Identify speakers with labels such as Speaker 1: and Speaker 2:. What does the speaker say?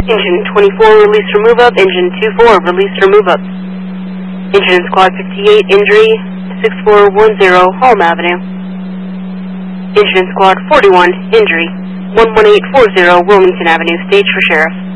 Speaker 1: Engine 24, release remove up. Engine 24, release remove up. Engine Squad 58, injury 6410 Holm Avenue. Engine Squad 41, injury 11840 Wilmington Avenue, stage for sheriff.